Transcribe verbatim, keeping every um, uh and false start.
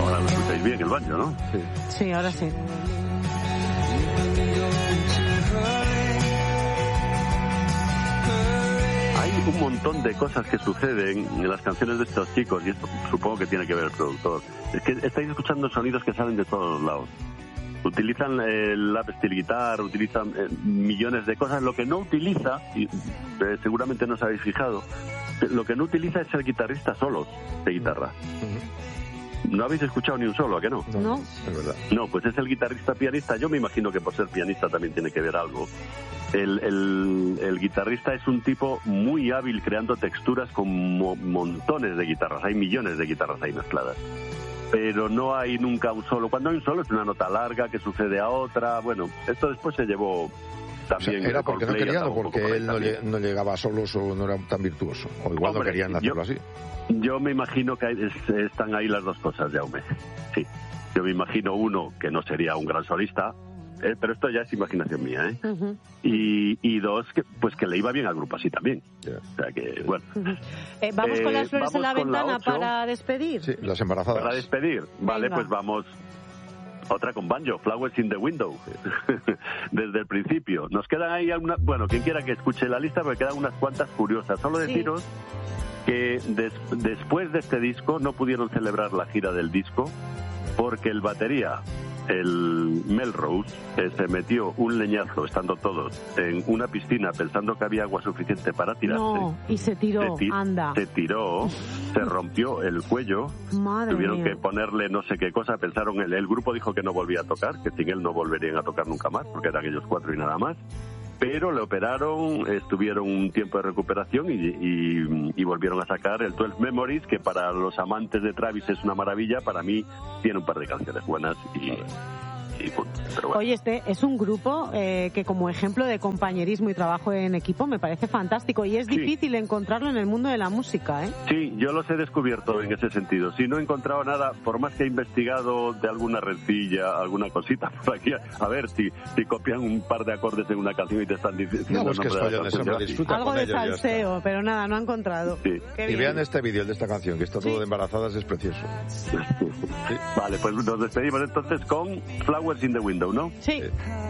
Ahora lo escucháis bien, el banjo, ¿no? Sí, sí, ahora sí. Hay un montón de cosas que suceden en las canciones de estos chicos, y esto supongo que tiene que ver el productor. Es que estáis escuchando sonidos que salen de todos lados. Utilizan el lap steel guitar, utilizan eh, millones de cosas. Lo que no utiliza, y eh, seguramente no os habéis fijado, lo que no utiliza es el guitarrista solo de guitarra. Uh-huh. No habéis escuchado ni un solo, ¿a qué no? No, no. Es verdad. No, pues es el guitarrista pianista. Yo me imagino que por ser pianista también tiene que ver algo. El, el, el guitarrista es un tipo muy hábil creando texturas con mo- montones de guitarras. Hay millones de guitarras ahí mezcladas. Pero no hay nunca un solo. Cuando hay un solo es una nota larga que sucede a otra. Bueno, esto después se llevó también. O sea, ¿era porque no querían o porque él no, le, no llegaba solo o no era tan virtuoso? O igual Hombre, no querían hacerlo yo, así. Yo me imagino que hay, es, están ahí las dos cosas, Jaume. Sí. Yo me imagino uno que no sería un gran solista, eh, pero esto ya es imaginación mía, ¿eh? Uh-huh. Y, y dos, que, pues que le iba bien al grupo así también. Yeah. O sea que, bueno. Uh-huh. Eh, ¿Vamos eh, con las flores en la ventana la para despedir? Sí, las embarazadas. Para despedir. Vale, Venga. Pues vamos. Otra con banjo, Flowers in the Window, desde el principio. Nos quedan ahí algunas, bueno, quien quiera que escuche la lista, porque quedan unas cuantas curiosas. Solo deciros sí. que des, después de este disco no pudieron celebrar la gira del disco porque el batería, el Melrose, eh, se metió un leñazo, estando todos, en una piscina pensando que había agua suficiente para tirarse. No, y se tiró, se ti- anda. Se tiró, se rompió el cuello. Madre Tuvieron mía. que ponerle no sé qué cosa, pensaron, el, el grupo dijo que no volvía a tocar, que sin él no volverían a tocar nunca más, porque eran ellos cuatro y nada más. Pero le operaron, estuvieron un tiempo de recuperación y, y, y volvieron a sacar el doce Memories, que para los amantes de Travis es una maravilla. Para mí tiene un par de canciones buenas y... y punto. Pero bueno. Oye, este es un grupo eh, que como ejemplo de compañerismo y trabajo en equipo me parece fantástico y es sí. difícil encontrarlo en el mundo de la música, ¿eh? Sí, yo los he descubierto en ese sentido. Si no he encontrado nada, por más que he investigado de alguna rencilla, alguna cosita por aquí, a ver si, si copian un par de acordes en una canción y te están diciendo... No, es que follones, hombre, disfruta algo con de ellos, salseo, pero nada, no ha encontrado. Sí. Y vean este vídeo de esta canción, que está todo sí. de embarazadas, es precioso. Sí. Vale, pues nos despedimos entonces con Flowers in the Window, ¿no? Sí. sí.